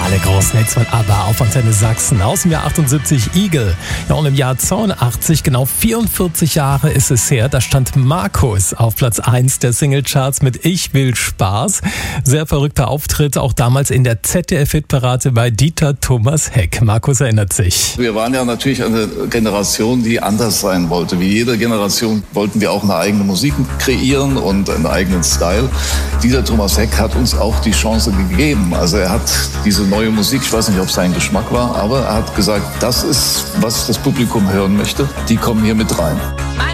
Alle großen Hits von ABBA auf Antenne Sachsen aus dem Jahr 78, Eagle. Ja, und im Jahr 82, genau 44 Jahre ist es her, da stand Markus auf Platz 1 der Singlecharts mit Ich will Spaß. Sehr verrückter Auftritt, auch damals in der ZDF-Hitparade bei Dieter Thomas Heck. Markus erinnert sich. Wir waren ja natürlich eine Generation, die anders sein wollte. Wie jede Generation wollten wir auch eine eigene Musik kreieren und einen eigenen Style. Dieter Thomas Heck hat uns auch die Chance gegeben. Also er hat diese neue Musik, ich weiß nicht, ob es sein Geschmack war, aber er hat gesagt, das ist, was das Publikum hören möchte. Die kommen hier mit rein.